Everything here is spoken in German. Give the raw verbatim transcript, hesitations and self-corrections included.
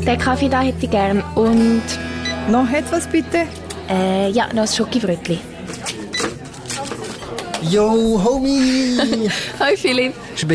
Den Kaffee da hätte ich gern. Und Noch etwas bitte? äh, ja, noch ein Schokibrötchen. Yo, Homie! Hi Philipp.